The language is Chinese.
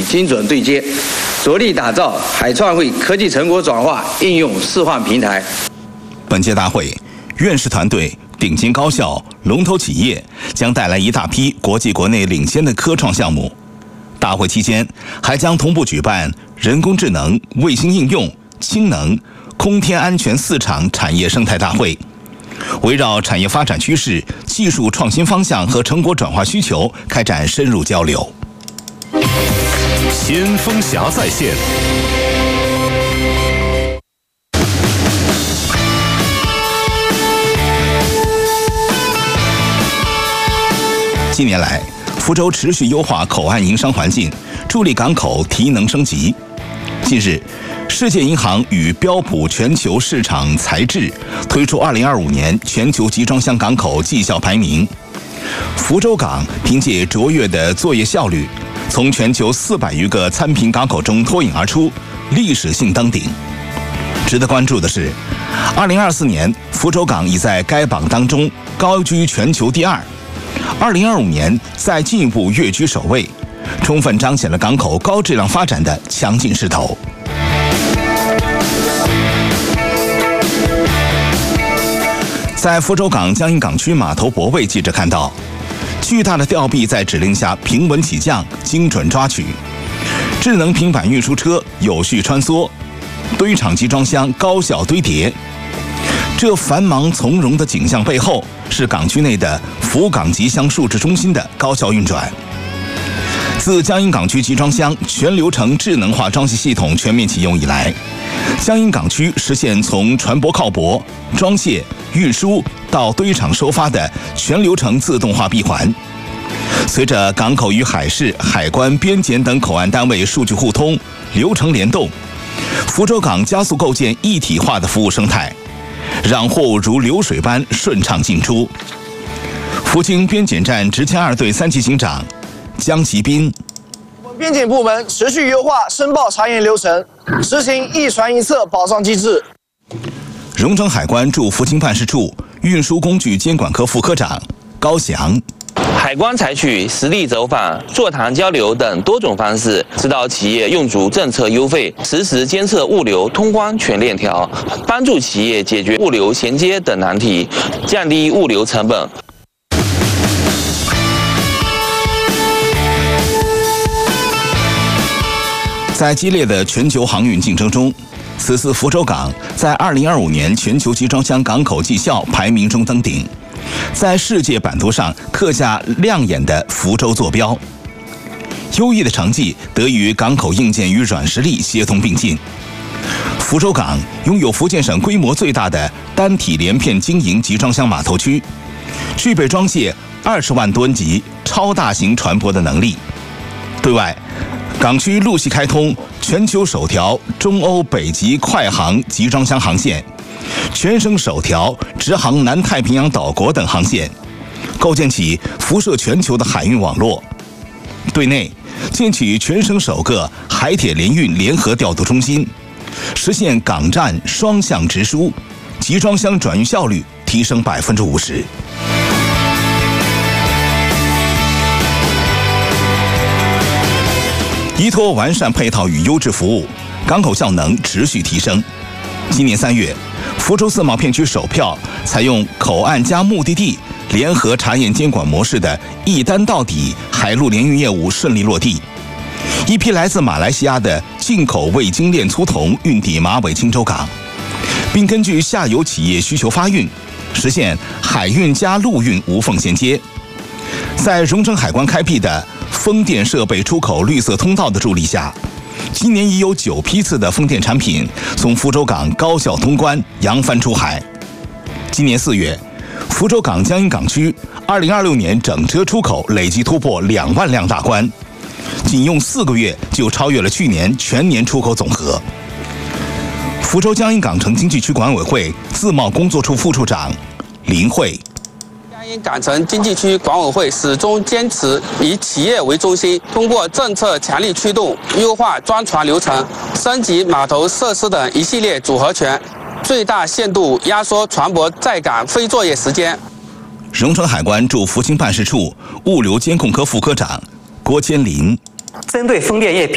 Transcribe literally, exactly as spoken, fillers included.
精准对接，着力打造海创会科技成果转化应用示范平台。 本届大会，院士团队、顶尖高校、龙头企业将带来一大批国际国内领先的科创项目。大会期间，还将同步举办人工智能、卫星应用、氢能、空天安全四场产业生态大会，围绕产业发展趋势、技术创新方向和成果转化需求开展深入交流。 先锋侠在线。 近年来，福州持续优化口岸营商环境，助力港口提能升级。近日，世界银行与标普全球市场材质推出二零二五年全球集装箱港口绩效排名。福州港凭借卓越的作业效率，从全球四百余个参评港口中脱颖而出，历史性登顶。值得关注的是，二零二四年福州港已在该榜当中高居全球第二。二零二五年再进一步跃居首位，充分彰显了港口高质量发展的强劲势头。在福州港江阴港区码头泊位，记者看到，巨大的吊臂在指令下平稳起降，精准抓取；智能平板运输车有序穿梭，堆场集装箱高效堆叠。这繁忙从容的景象背后，是港区内的福港集箱数值中心的高效运转。自江阴港区集装箱全流程智能化装卸系统全面启用以来，江阴港区实现从船舶靠泊、装卸、运输到堆场收发的全流程自动化闭环。随着港口与海事、海关、边检等口岸单位数据互通、流程联动，福州港加速构建一体化的服务生态，让货物如流水般顺畅进出。福清边检站直迁二队三级警长江其斌： 我们边检部门持续优化申报查验流程，实行一传一测保障机制。 荣成海关驻福清办事处运输工具监管科副科长高翔： 海关采取实地走访、座谈交流等多种方式，指导企业用足政策优惠，实时监测物流通关全链条，帮助企业解决物流衔接等难题，降低物流成本。 在激烈的全球航运竞争中，此次福州港在二零二五年全球集装箱港口绩效排名中登顶，在世界版图上刻下亮眼的福州坐标。优异的成绩得益于港口硬件与软实力协同并进。福州港拥有福建省规模最大的单体连片经营集装箱码头区，具备装卸二十万吨级超大型船舶的能力。对外，港区陆续开通全球首条中欧北极快航集装箱航线，全省首条直航南太平洋岛国等航线，构建起辐射全球的海运网络。对内，建起全省首个海铁联运联合调度中心，实现港站双向直输，集装箱转运效率提升百分之五十。依托完善配套与优质服务，港口效能持续提升。今年三月，福州自贸片区首票采用口岸加目的地联合查验监管模式的一单到底海陆联运业务顺利落地。一批来自马来西亚的进口味精炼粗铜运抵马尾青州港，并根据下游企业需求发运，实现海运加陆运无缝衔接。在荣成海关开辟的风电设备出口绿色通道的助力下，今年已有九批次的风电产品从福州港高效通关，扬帆出海。今年四月，福州港江阴港区二零二六年整车出口累计突破两万辆大关，仅用四个月就超越了去年全年出口总和。福州江阴港城经济区管委会自贸工作处副处长林慧： 江阴港城经济区管委会始终坚持以企业为中心，通过政策强力驱动，优化装船流程，升级码头设施等一系列组合拳，最大限度压缩船舶在港非作业时间。 荣成海关驻福清办事处物流监控科副科长郭千林： 针对风电业